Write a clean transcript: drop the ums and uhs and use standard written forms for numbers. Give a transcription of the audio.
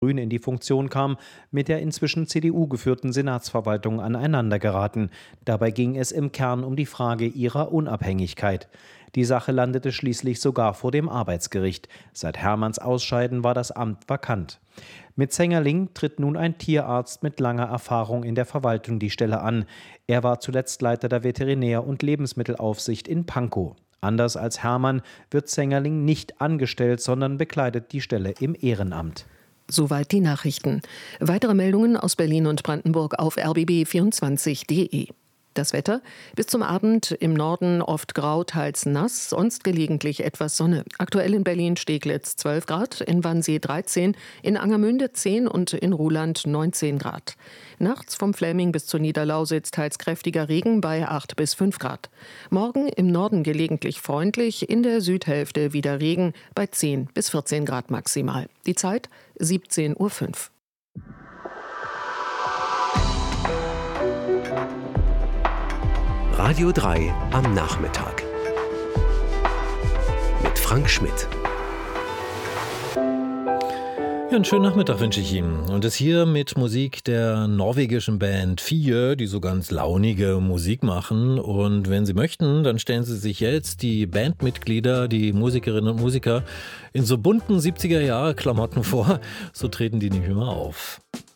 Grün in die Funktion kam, mit der inzwischen CDU geführten Senatsverwaltung aneinander geraten. Dabei ging es im Kern um die Frage ihrer Unabhängigkeit. Die Sache landete schließlich sogar vor dem Arbeitsgericht. Seit Hermanns Ausscheiden war das Amt vakant. Mit Zengerling tritt nun ein Tierarzt mit langer Erfahrung in der Verwaltung die Stelle an. Er war zuletzt Leiter der Veterinär- und Lebensmittelaufsicht in Pankow. Anders als Hermann wird Zengerling nicht angestellt, sondern bekleidet die Stelle im Ehrenamt. Soweit die Nachrichten. Weitere Meldungen aus Berlin und Brandenburg auf rbb24.de. Das Wetter: bis zum Abend im Norden oft grau, teils nass, sonst gelegentlich etwas Sonne. Aktuell in Berlin-Steglitz 12 Grad, in Wannsee 13, in Angermünde 10 und in Ruhland 19 Grad. Nachts vom Fläming bis zur Niederlausitz teils kräftiger Regen bei 8 bis 5 Grad. Morgen im Norden gelegentlich freundlich, in der Südhälfte wieder Regen bei 10 bis 14 Grad maximal. Die Zeit 17:05 Uhr. Radio 3 am Nachmittag mit Frank Schmidt. Ja, einen schönen Nachmittag wünsche ich Ihnen. Und das hier mit Musik der norwegischen Band Fie, die so ganz launige Musik machen. Und wenn Sie möchten, dann stellen Sie sich jetzt die Bandmitglieder, die Musikerinnen und Musiker in so bunten 70er-Jahre-Klamotten vor. So treten die nicht immer auf.